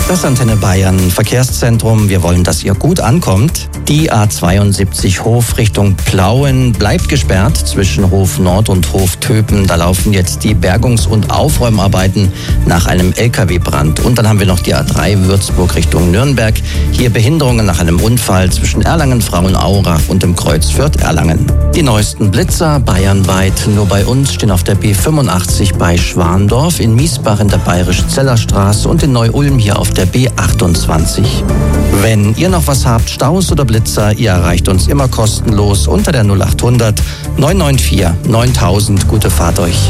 Das Antenne Bayern Verkehrszentrum. Wir wollen, dass ihr gut ankommt. Die A72 Hof Richtung Plauen bleibt gesperrt zwischen Hof Nord und Hof Töpen. Da laufen jetzt die Bergungs- und Aufräumarbeiten nach einem LKW-Brand. Und dann haben wir noch die A3 Würzburg Richtung Nürnberg. Hier Behinderungen nach einem Unfall zwischen Erlangen-Frauenaurach und dem Kreuz Fürth-Erlangen. Die neuesten Blitzer bayernweit. Nur bei uns stehen auf der B85 bei Schwandorf, in Miesbach in der Bayerisch-Zeller Straße und in Neu-Ulm hier auf der B28. Wenn ihr noch was habt, Staus oder Blitzer, ihr erreicht uns immer kostenlos unter der 0800 994 9000. Gute Fahrt euch.